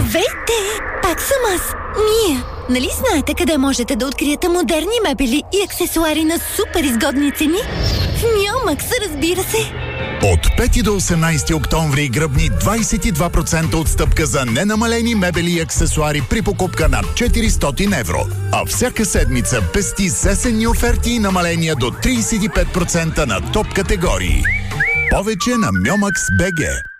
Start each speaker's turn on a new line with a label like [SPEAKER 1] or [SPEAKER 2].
[SPEAKER 1] Здравейте! Пак съм аз, Мия. Нали знаете къде можете да откриете модерни мебели и аксесуари на супер изгодни цени? В Миомакс, разбира се!
[SPEAKER 2] От 5 до 18 октомври гръбни 22% отстъпка за ненамалени мебели и аксесуари при покупка над 400 евро. А всяка седмица пести с есенни оферти и намаления до 35% на топ категории. Повече на Miomax.bg.